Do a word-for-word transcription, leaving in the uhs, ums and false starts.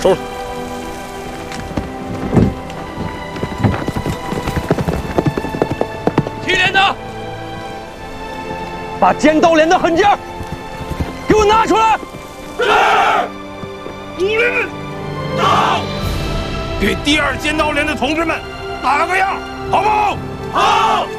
收拾。 提镰的， 把尖刀连的狠劲儿给我拿出来！ 是。主令，到。给第二尖刀连的同志们打个样，好不好？好。